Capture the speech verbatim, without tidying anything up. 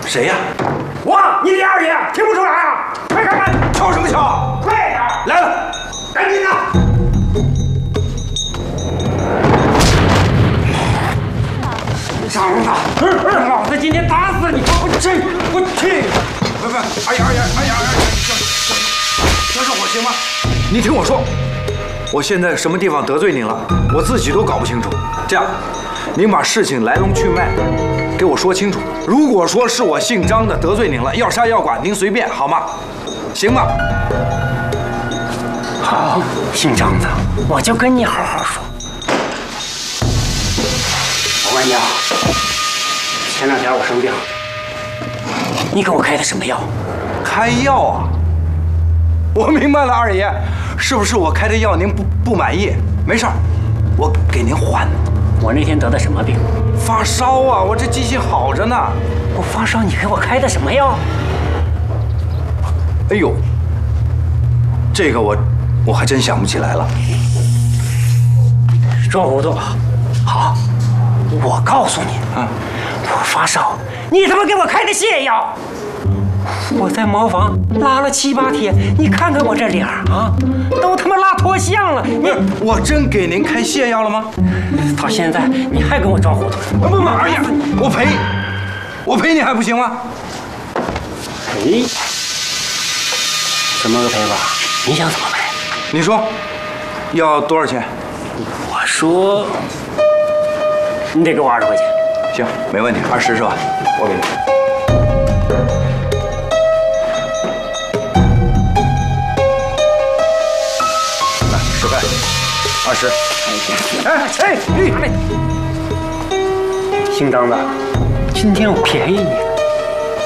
谁呀？ 我，你的二爷，听不出来啊？快开门！ 敲什么敲？ 快点！ 来了， 赶紧的！张子，老子今天打死你！我去，我去！ 不不，哎呀哎呀哎呀哎呀！消消火行吗？你听我说，我现在什么地方得罪您了，我自己都搞不清楚。这样，您把事情来龙去脉给我说清楚。如果说是我姓张的得罪您了，要杀要剐您随便，好吗？行吗？ 好，姓张的，我就跟你好好说。我问你啊，前两天我生病，你给我开的什么药？ 开药啊！我明白了，二爷，是不是我开的药您不不满意？没事儿，我给您换。 我那天得的什么病？ 发烧啊！我这记性好着呢。 我发烧，你给我开的什么药？ 哎呦，这个我我还真想不起来了。 装糊涂。好，我告诉你， 嗯， 我发烧，你他妈给我开的泻药。我在茅房拉了七八天，你看看我这脸啊，都他妈拉脱相了。你我真给您开泻药了吗？ 到现在你还跟我装糊涂？ 不不不，二爷，我赔，我赔你还不行吗？ 赔？怎么个赔法？你想怎么赔？ 你说，要多少钱？ 我说，你得给我二十块钱。 行，没问题，二十是吧？我给你。十块，二十。哎哎哎！ 姓张的，今天我便宜你了。